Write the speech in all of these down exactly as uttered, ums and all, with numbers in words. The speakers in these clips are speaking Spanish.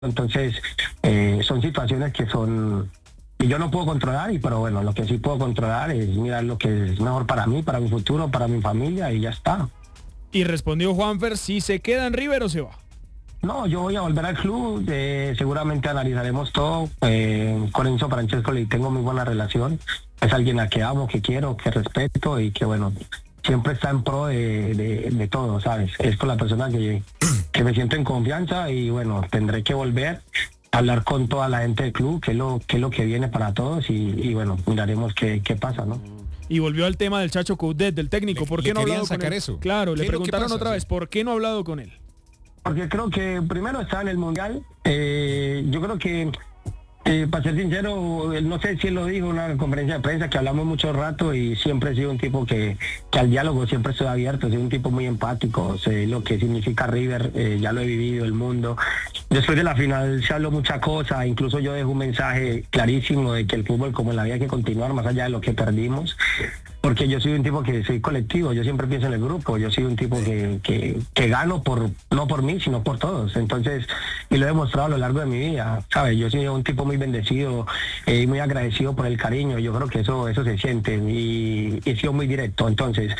Entonces, eh, son situaciones que son, y yo no puedo controlar, y pero bueno, lo que sí puedo controlar es mirar lo que es mejor para mí, para mi futuro, para mi familia, y ya está. Y respondió Juanfer, si se queda en River o se va. No, yo voy a volver al club, eh, seguramente analizaremos todo. Eh, con Enzo Francesco le tengo muy buena relación, es alguien a que amo, que quiero, que respeto y que bueno, siempre está en pro de, de, de todo, ¿sabes? Es con la persona que, que me siento en confianza y bueno, tendré que volver a hablar con toda la gente del club, que es lo, que es lo que viene para todos y, y bueno, miraremos qué, qué pasa, ¿no? Y volvió al tema del Chacho Coudet, del técnico. ¿Por qué no ha hablado con él? eso? Claro, le ¿Qué es lo que preguntaron pasa? otra Sí. vez, ¿por qué no ha hablado con él? Porque creo que primero está en el Mundial. Eh, yo creo que, eh, para ser sincero, no sé si él lo dijo en una conferencia de prensa, que hablamos mucho rato y siempre he sido un tipo que, que al diálogo siempre estoy abierto, soy un tipo muy empático, sé lo que significa River, eh, ya lo he vivido, el mundo. Después de la final se habló mucha cosa, incluso yo dejo un mensaje clarísimo de que el fútbol como en la vida hay que continuar más allá de lo que perdimos. Porque yo soy un tipo que soy colectivo, yo siempre pienso en el grupo, yo soy un tipo que, que, que gano por no por mí, sino por todos. Entonces, y lo he demostrado a lo largo de mi vida, ¿sabes? Yo soy un tipo muy bendecido y eh, muy agradecido por el cariño, yo creo que eso eso se siente y, y he sido muy directo. Entonces,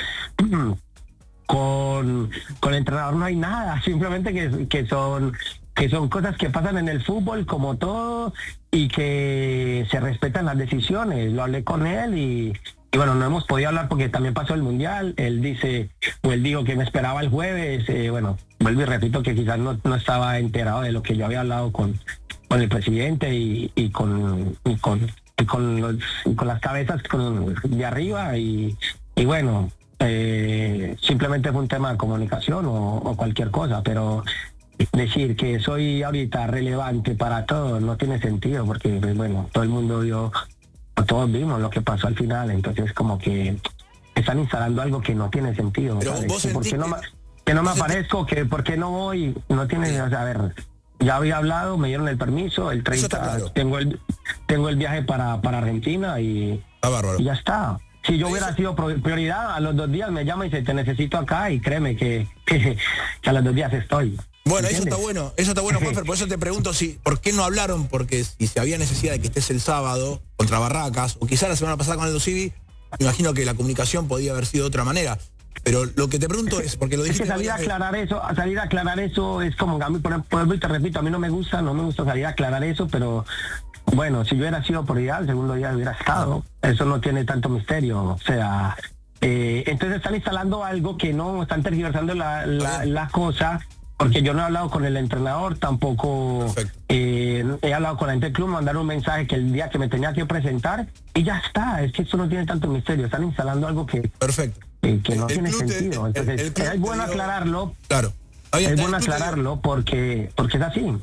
con, con el entrenador no hay nada, simplemente que, que son... que son cosas que pasan en el fútbol como todo y que se respetan las decisiones. Lo hablé con él y, y bueno, no hemos podido hablar porque también pasó el Mundial. Él dice, o él dijo que me esperaba el jueves. Eh, bueno, vuelvo y repito que quizás no, no estaba enterado de lo que yo había hablado con, con el presidente y, y con y con, y con, los, y con las cabezas con, de arriba y, y bueno, eh, simplemente fue un tema de comunicación o, o cualquier cosa, pero decir que soy ahorita relevante para todos no tiene sentido porque, bueno, todo el mundo vio, todos vimos lo que pasó al final, entonces como que están instalando algo que no tiene sentido. Pero ¿sabes? vos Que ¿Por qué no, sentís me- que- que no me vos sentís- aparezco? Que ¿por qué no voy? No tiene, o sea, a ver, ya había hablado, me dieron el permiso, el Eso está treinta, claro. tengo el tengo el viaje para, para Argentina y, Está bárbaro. y ya está. Si yo hubiera Eso- sido pro- prioridad, a los dos días me llama y dice, te necesito acá y créeme que, que, que a los dos días estoy. Bueno, eso ¿Entiendes? está bueno, eso está bueno, Juanfer, por eso te pregunto si, ¿por qué no hablaron? Porque si, si había necesidad de que estés el sábado contra Barracas, o quizá la semana pasada con Aldo Civi, me imagino que la comunicación podía haber sido de otra manera. Pero lo que te pregunto es, porque lo Es dijiste que salir a varias veces- aclarar eso, a salir a aclarar eso es como, a mí, por ejemplo, y te repito, a mí no me gusta, no me gusta salir a aclarar eso, pero bueno, si yo hubiera sido prioridad, el segundo día hubiera estado. Eso no tiene tanto misterio, o sea, eh, entonces están instalando algo que no, están tergiversando la, la, la cosa, porque yo no he hablado con el entrenador, tampoco Perfecto. eh, he hablado con la gente del club, mandaron un mensaje que el día que me tenía que presentar, y ya está, es que esto no tiene tanto misterio, están instalando algo que, Perfecto. que, que no El- el tiene club te- sentido, el- entonces el club es te bueno dio- aclararlo. Claro. Está bien, Es el bueno club te dio- aclararlo porque porque es así.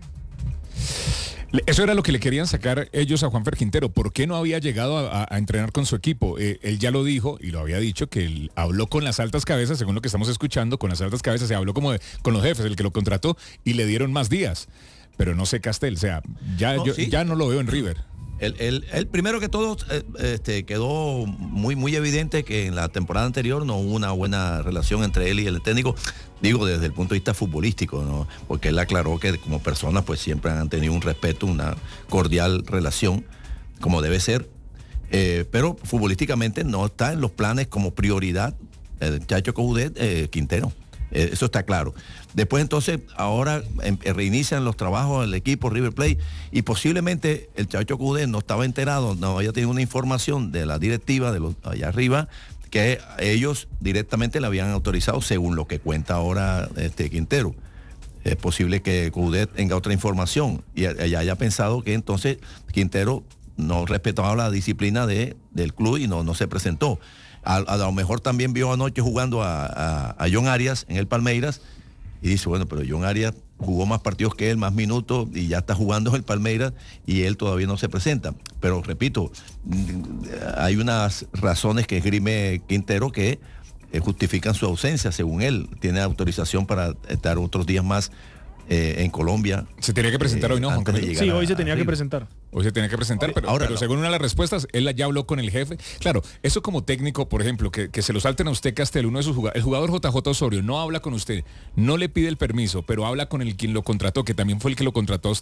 Le- Eso era lo que le querían sacar ellos a Juanfer Quintero. ¿Por qué no había llegado a, a- a entrenar con su equipo? Eh, él ya lo dijo y lo había dicho que él habló con las altas cabezas, según lo que estamos escuchando, con las altas cabezas se habló como de- con los jefes, el que lo contrató, y le dieron más días. Pero no sé Castel, o sea, ya, No, yo, sí. ya no lo veo en River. El, el- el primero que todo eh, este, quedó muy muy evidente que en la temporada anterior no hubo una buena relación entre él y el técnico, digo desde el punto de vista futbolístico, ¿no? Porque él aclaró que como personas pues siempre han tenido un respeto, una cordial relación, como debe ser, eh, pero futbolísticamente no está en los planes como prioridad el Chacho Coudet eh, Quintero. Eh, eso está claro. Después entonces, ahora em, reinician los trabajos del equipo River Plate y posiblemente el Chacho Coudet no estaba enterado, no había tenido una información de la directiva de los allá arriba que ellos directamente le habían autorizado según lo que cuenta ahora este Quintero. Es posible que Coudet tenga otra información y ella haya pensado que entonces Quintero no respetaba la disciplina de, del club y no, no se presentó. A, a lo mejor también vio anoche jugando a, a, a John Arias en el Palmeiras y dice, bueno, pero John Arias jugó más partidos que él, más minutos y ya está jugando en el Palmeiras y él todavía no se presenta. Pero repito, hay unas razones que esgrime Quintero que eh, justifican su ausencia, según él. Tiene autorización para estar otros días más eh, en Colombia. Se tenía que presentar eh, hoy, ¿no, Juan antes de Camilo? llegar Sí, hoy a- se tenía a que River. presentar. Hoy se tenía que presentar, pero, Ahora pero no. según una de las respuestas, él ya habló con el jefe. Claro, eso como técnico, por ejemplo, que, que se lo salten a usted, Castel, uno de sus jugadores, el jugador J J Osorio no habla con usted, no le pide el permiso, pero habla con el quien lo contrató, que también fue el que lo contrató a usted.